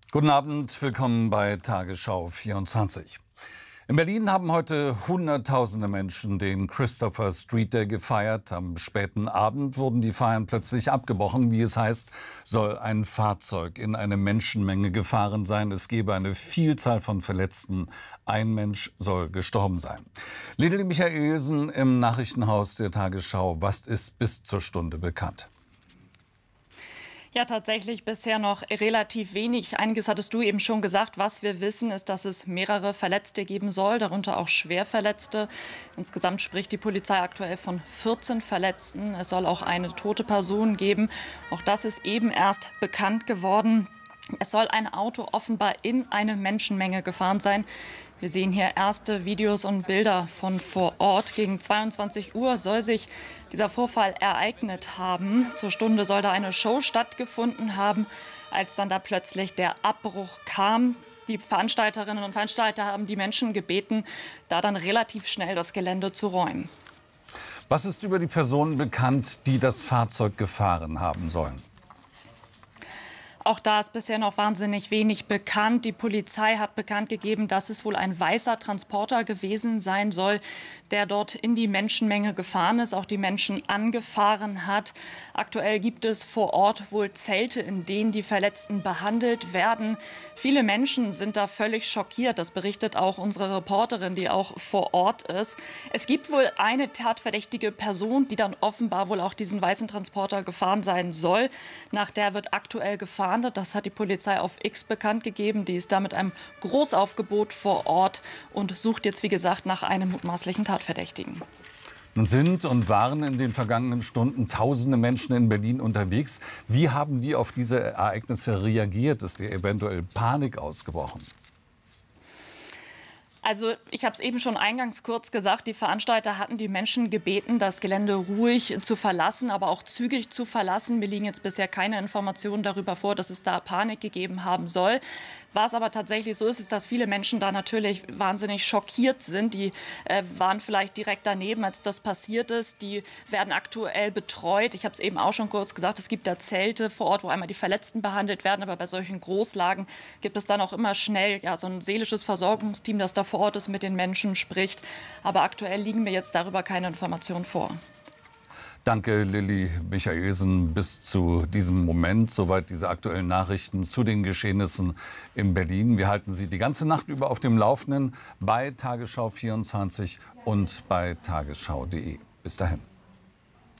Guten Abend, willkommen bei Tagesschau 24. In Berlin haben heute Hunderttausende Menschen den Christopher Street Day gefeiert. Am späten Abend wurden die Feiern plötzlich abgebrochen. Wie es heißt, soll ein Fahrzeug in eine Menschenmenge gefahren sein. Es gebe eine Vielzahl von Verletzten. Ein Mensch soll gestorben sein. Lili Michaelsen im Nachrichtenhaus der Tagesschau. Was ist bis zur Stunde bekannt? Ja, tatsächlich bisher noch relativ wenig. Einiges hattest du eben schon gesagt. Was wir wissen, ist, dass es mehrere Verletzte geben soll, darunter auch Schwerverletzte. Insgesamt spricht die Polizei aktuell von 14 Verletzten. Es soll auch eine tote Person geben. Auch das ist eben erst bekannt geworden. Es soll ein Auto offenbar in eine Menschenmenge gefahren sein. Wir sehen hier erste Videos und Bilder von vor Ort. Gegen 22 Uhr soll sich dieser Vorfall ereignet haben. Zur Stunde soll da eine Show stattgefunden haben, als dann da plötzlich der Abbruch kam. Die Veranstalterinnen und Veranstalter haben die Menschen gebeten, da dann relativ schnell das Gelände zu räumen. Was ist über die Personen bekannt, die das Fahrzeug gefahren haben sollen? Auch da ist bisher noch wahnsinnig wenig bekannt. Die Polizei hat bekannt gegeben, dass es wohl ein weißer Transporter gewesen sein soll, der dort in die Menschenmenge gefahren ist, auch die Menschen angefahren hat. Aktuell gibt es vor Ort wohl Zelte, in denen die Verletzten behandelt werden. Viele Menschen sind da völlig schockiert. Das berichtet auch unsere Reporterin, die auch vor Ort ist. Es gibt wohl eine tatverdächtige Person, die dann offenbar wohl auch diesen weißen Transporter gefahren sein soll. Nach der wird aktuell gefahren. Das hat die Polizei auf X bekannt gegeben. Die ist da mit einem Großaufgebot vor Ort und sucht jetzt, wie gesagt, nach einem mutmaßlichen Tatverdächtigen. Nun sind und waren in den vergangenen Stunden tausende Menschen in Berlin unterwegs. Wie haben die auf diese Ereignisse reagiert? Ist dir eventuell Panik ausgebrochen? Also ich habe es eben schon eingangs kurz gesagt, die Veranstalter hatten die Menschen gebeten, das Gelände ruhig zu verlassen, aber auch zügig zu verlassen. Mir liegen jetzt bisher keine Informationen darüber vor, dass es da Panik gegeben haben soll. Was aber tatsächlich so ist, ist, dass viele Menschen da natürlich wahnsinnig schockiert sind. Die waren vielleicht direkt daneben, als das passiert ist. Die werden aktuell betreut. Ich habe es eben auch schon kurz gesagt, es gibt da Zelte vor Ort, wo einmal die Verletzten behandelt werden. Aber bei solchen Großlagen gibt es dann auch immer schnell so ein seelisches Versorgungsteam, das da vor Ort ist, mit den Menschen spricht. Aber aktuell liegen mir jetzt darüber keine Informationen vor. Danke, Lili Michaelsen. Bis zu diesem Moment, soweit diese aktuellen Nachrichten zu den Geschehnissen in Berlin. Wir halten Sie die ganze Nacht über auf dem Laufenden bei Tagesschau 24 und bei tagesschau.de. Bis dahin.